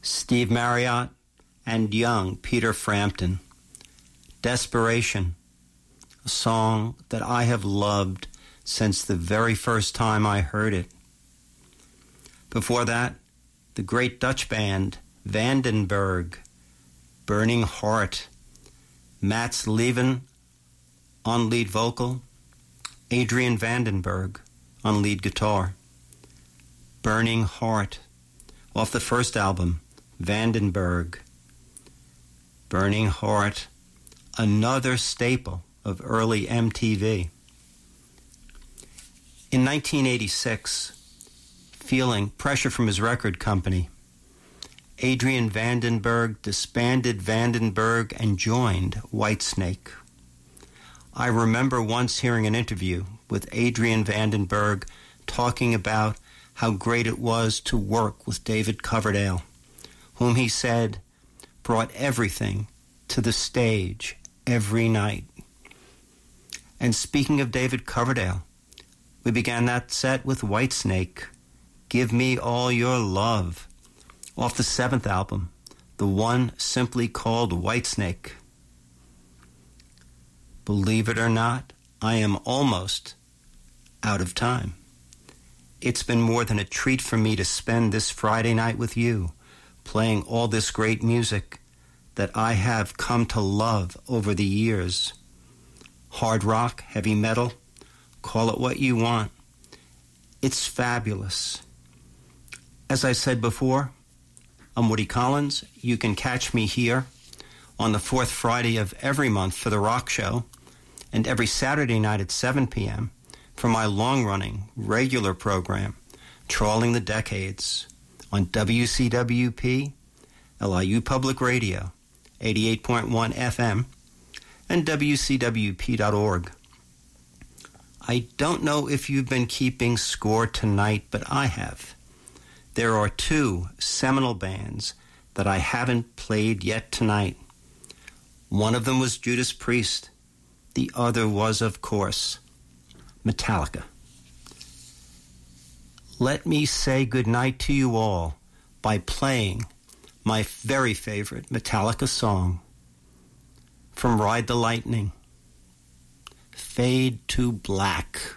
Steve Marriott, and young Peter Frampton. Desperation, a song that I have loved since the very first time I heard it. Before that, the great Dutch band Vandenberg, Burning Heart, Mats Leven on lead vocal, Adrian Vandenberg on lead guitar. Burning Heart, off the first album, Vandenberg. Burning Heart, another staple of early MTV. In 1986, feeling pressure from his record company, Adrian Vandenberg disbanded Vandenberg and joined Whitesnake. I remember once hearing an interview with Adrian Vandenberg talking about how great it was to work with David Coverdale, whom he said brought everything to the stage every night. And speaking of David Coverdale, we began that set with Whitesnake, Give Me All Your Love, off the 7th album, the one simply called Whitesnake. Believe it or not, I am almost out of time. It's been more than a treat for me to spend this Friday night with you, playing all this great music that I have come to love over the years. Hard rock, heavy metal, call it what you want. It's fabulous. As I said before, I'm Woody Collins. You can catch me here on the 4th Friday of every month for The Rock Show, and every Saturday night at 7 p.m. for my long-running, regular program, Trawling the Decades, on WCWP, LIU Public Radio, 88.1 FM, and WCWP.org. I don't know if you've been keeping score tonight, but I have. There are 2 seminal bands that I haven't played yet tonight. One of them was Judas Priest. The other was, of course, Metallica. Let me say goodnight to you all by playing my very favorite Metallica song from Ride the Lightning, Fade to Black.